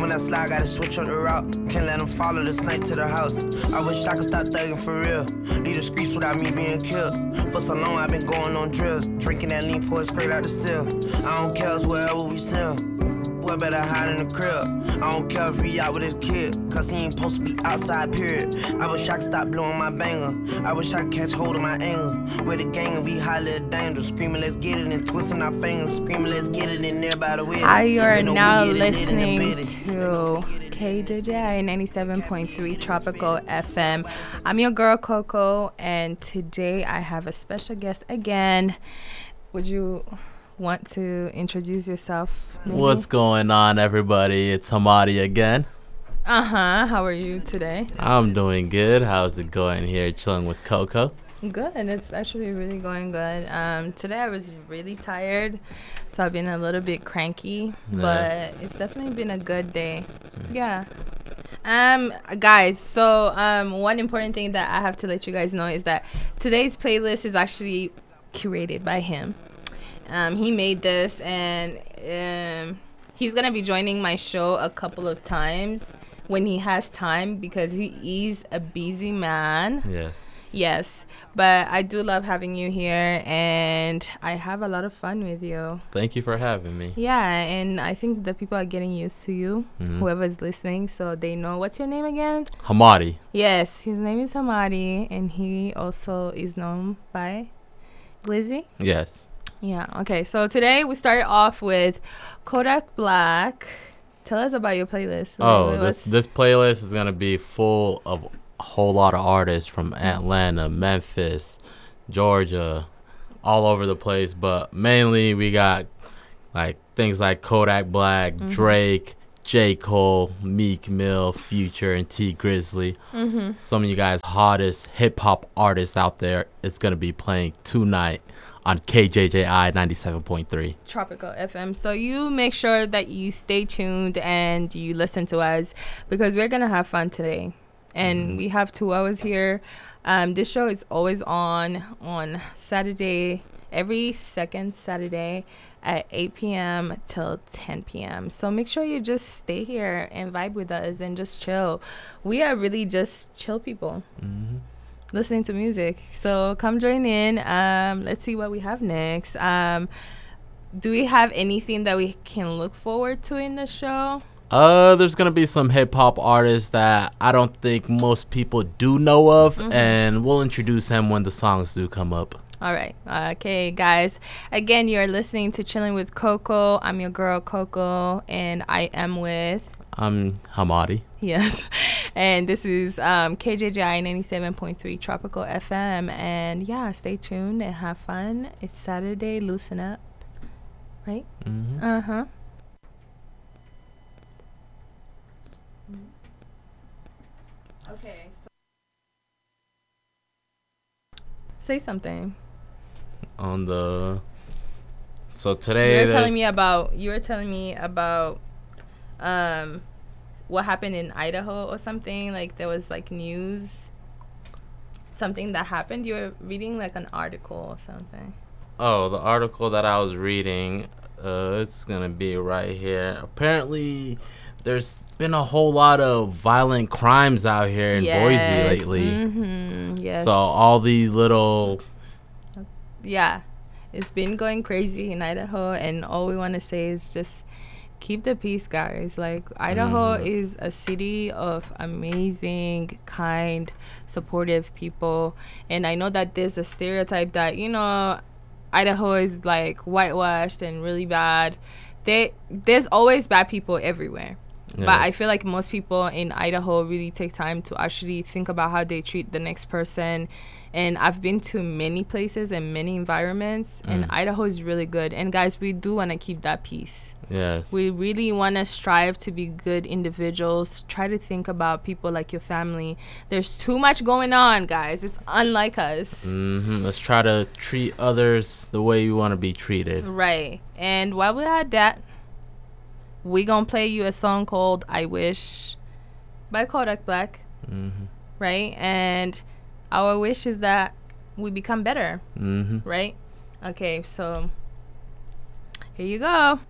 when I slide, gotta switch up the route. Can't let them follow the snake to the house. I wish I could stop thugging for real. Leave the streets without me being killed. For so long, I've been going on drills. Drinking that lean, pour it straight out the seal. I don't care, it's wherever we sell. Boy better hide in the crib. I don't care if he out with his kid, cause he ain't supposed to be outside, period. I wish I could stop blowing my banger. I wish I could catch hold of my anger. With the gang and we highly dangerous. Screaming, let's get it, and twisting our fingers. Screaming, let's get it, in there by the way. Hi, you are now listening to KJJ 97.3 Tropical FM. I'm your girl Coco, and today I have a special guest again. Would you want to introduce yourself? Maybe? What's going on, everybody? It's Hamadi again. How are you today? I'm doing good. How's it going here, chilling with Coco? Good. It's actually really going good. Today I was really tired, so I've been a little bit cranky, but it's definitely been a good day. Yeah. Guys, so one important thing that I have to let you guys know is that today's playlist is actually curated by him. He made this, and he's gonna be joining my show a couple of times when he has time, because he is a busy man. Yes, but I do love having you here, and I have a lot of fun with you. Thank you for having me. Yeah, and I think the people are getting used to you, whoever's listening, so they know. What's your name again? Hamadi. Yes, his name is Hamadi, and he also is known by Glizzy? Yes. Yeah, okay, so today we started off with Kodak Black. Tell us about your playlist. This playlist is going to be full of a whole lot of artists from Atlanta, Memphis, Georgia, all over the place. But mainly we got like things like Kodak Black, Drake, J. Cole, Meek Mill, Future, and T Grizzly. Some of you guys' hottest hip-hop artists out there is going to be playing tonight on KJJI 97.3 Tropical FM. So you make sure that you stay tuned and you listen to us, because we're going to have fun today. And we have 2 hours here. This show is always on Saturday, every second Saturday at 8 p.m. till 10 p.m. So make sure you just stay here and vibe with us and just chill. We are really just chill people. Listening to music. So come join in. Let's see what we have next. Do we have anything that we can look forward to in the show? There's gonna be some hip-hop artists that I don't think most people do know of, and we'll introduce them when the songs do come up. All right. Okay, guys. Again, you're listening to Chilling with Coco. I'm your girl, Coco, and I am with... I'm Hamadi. Yes. And this is KJJI 97.3 Tropical FM. And yeah, stay tuned and have fun. It's Saturday. Loosen up. Right? Okay. Say something. So today you were telling me about what happened in Idaho or something. Like there was like news, something that happened. You were reading like an article or something. Oh, the article that I was reading, it's gonna be right here. Apparently there's been a whole lot of violent crimes out here in Boise lately. Yes. So all these little... Yeah, it's been going crazy in Idaho, and all we want to say is just keep the peace, guys. Like, Idaho is a city of amazing, kind, supportive people, and I know that there's a stereotype that, you know, Idaho is like whitewashed and really bad. There's always bad people everywhere. Yes. But I feel like most people in Idaho really take time to actually think about how they treat the next person. And I've been to many places and many environments, and Idaho is really good. And guys, we do want to keep that peace. Yes. We really want to strive to be good individuals. Try to think about people like your family. There's too much going on, guys. It's unlike us. Let's try to treat others the way we want to be treated. Right. And while we're at that, we gonna play you a song called I Wish by Kodak Black. Right? And our wish is that we become better. Right? Okay, so here you go.